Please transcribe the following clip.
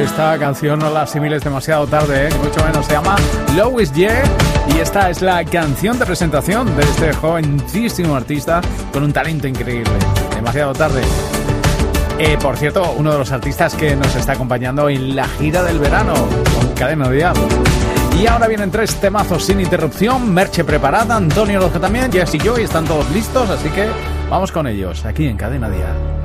esta canción no la asimiles demasiado tarde, ni mucho menos. Se llama Louis J. Y esta es la canción de presentación de este jovencísimo artista con un talento increíble. Demasiado tarde. Por cierto, uno de los artistas que nos está acompañando en la gira del verano con Cadena Dial. Y ahora vienen 3 temazos sin interrupción. Merche preparada, Antonio Loja también, Jess y yo, y están todos listos, así que vamos con ellos aquí en Cadena Dial.